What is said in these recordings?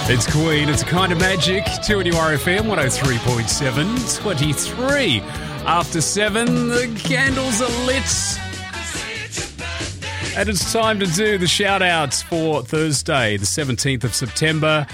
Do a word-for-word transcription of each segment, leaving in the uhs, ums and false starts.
It's Queen, it's a kind of magic. two N U R F M one oh three point seven, twenty-three after seven, the candles are lit. And it's time to do the shout-outs for Thursday, the seventeenth of September.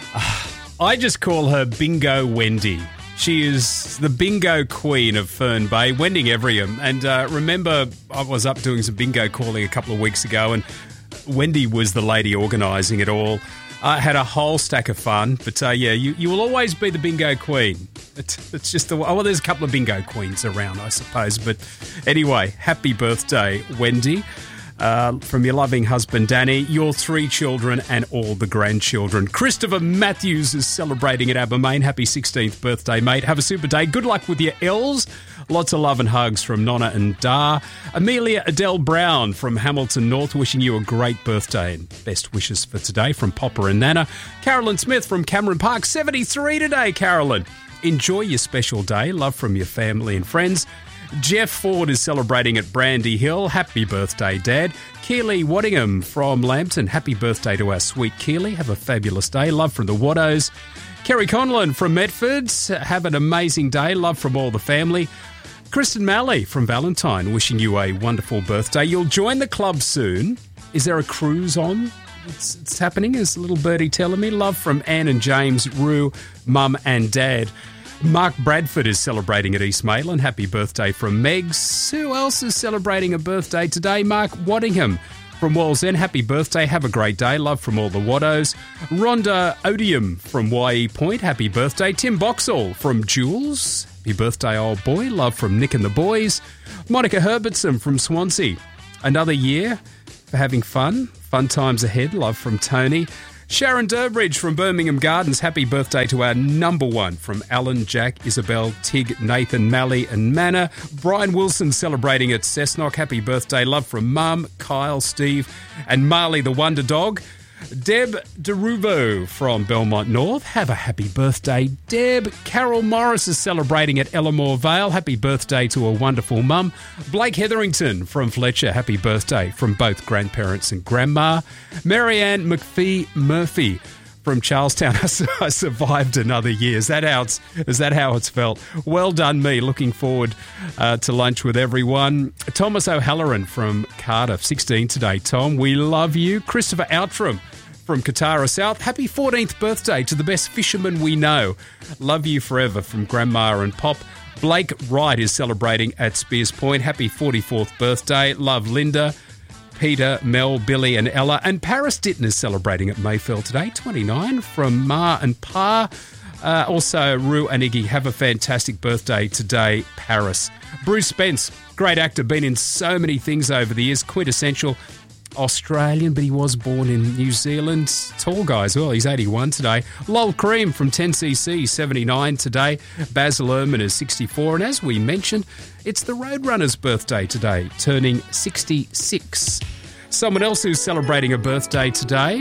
I just call her Bingo Wendy. She is the bingo queen of Fern Bay, Wendy Everingham. And uh, remember, I was up doing some bingo calling a couple of weeks ago, and Wendy was the lady organising it all. I uh, had a whole stack of fun, but uh, yeah, you, you will always be the bingo queen. It's, it's just the oh, well, there's a couple of bingo queens around, I suppose. But anyway, happy birthday, Wendy. Uh, from your loving husband, Danny, your three children and all the grandchildren. Christopher Matthews is celebrating at Abermain. Happy sixteenth birthday, mate. Have a super day. Good luck with your L's. Lots of love and hugs from Nonna and Dar. Amelia Adele Brown from Hamilton North wishing you a great birthday and best wishes for today from Papa and Nana. Carolyn Smith from Cameron Park, seventy-three today, Carolyn. Enjoy your special day. Love from your family and friends. Jeff Ford is celebrating at Brandy Hill. Happy birthday, Dad. Keely Waddingham from Lambton. Happy birthday to our sweet Keely. Have a fabulous day. Love from the Wattos. Kerry Conlon from Medford. Have an amazing day. Love from all the family. Kristen Malley from Valentine wishing you a wonderful birthday. You'll join the club soon. Is there a cruise on? It's, it's happening, is little birdie telling me. Love from Anne and James, Rue, Mum and Dad. Mark Bradford is celebrating at East Maitland. Happy birthday from Megs. Who else is celebrating a birthday today? Mark Waddingham from Walls End. Happy birthday. Have a great day. Love from all the Wattos. Rhonda Odium from Y E Point. Happy birthday. Tim Boxall from Jules. Happy birthday, old boy. Love from Nick and the boys. Monica Herbertson from Swansea. Another year for having fun. Fun times ahead. Love from Tony. Sharon Durbridge from Birmingham Gardens. Happy birthday to our number one from Alan, Jack, Isabel, Tig, Nathan, Mally and Manna. Brian Wilson celebrating at Cessnock. Happy birthday. Love from Mum, Kyle, Steve and Marley the Wonder Dog. Deb DeRuvo from Belmont North. Have a happy birthday, Deb. Carol Morris is celebrating at Ellamore Vale. Happy birthday to a wonderful mum. Blake Hetherington from Fletcher. Happy birthday from both grandparents and grandma. Marianne McPhee Murphy from Charlestown. I survived another year. Is that how it's, is that how it's felt? Well done, me. Looking forward uh, to lunch with everyone. Thomas O'Halloran from Cardiff. sixteen today, Tom. We love you. Christopher Outram from Katara South. Happy fourteenth birthday to the best fisherman we know. Love you forever from Grandma and Pop. Blake Wright is celebrating at Spears Point. Happy forty-fourth birthday. Love Linda, Peter, Mel, Billy and Ella. And Paris Ditton is celebrating at Mayfield today, twenty-nine, from Ma and Pa. Uh, also, Rue and Iggy, have a fantastic birthday today, Paris. Bruce Spence, great actor, been in so many things over the years, quintessential Australian, but he was born in New Zealand. Tall guy as well, he's eighty-one today. Lol Cream from ten C C, seventy-nine today. Basil Ehrman is sixty-four. And as we mentioned, it's the Roadrunner's birthday today, turning sixty-six. Someone else who's celebrating a birthday today,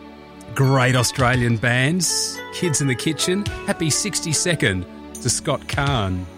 great Australian bands, Kids in the Kitchen. Happy sixty-second to Scott Kahn.